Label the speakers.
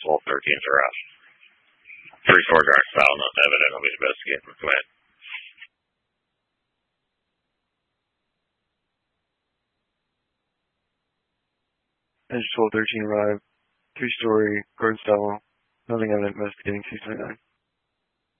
Speaker 1: 1213 is arrest. 3-4 direct file, not evident, will be investigated. Go ahead.
Speaker 2: Edge 1213 arrived. 3-story, garden style, nothing evident, investigating 229.